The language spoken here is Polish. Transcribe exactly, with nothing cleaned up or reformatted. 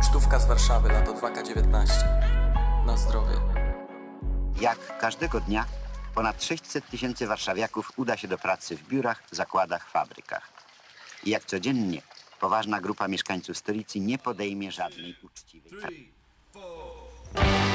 Pocztówka z Warszawy, lato dwa K dziewiętnaście. Na zdrowie. Jak każdego dnia ponad sześćset tysięcy warszawiaków uda się do pracy w biurach, zakładach, fabrykach. I jak codziennie poważna grupa mieszkańców stolicy nie podejmie żadnej uczciwej pracy.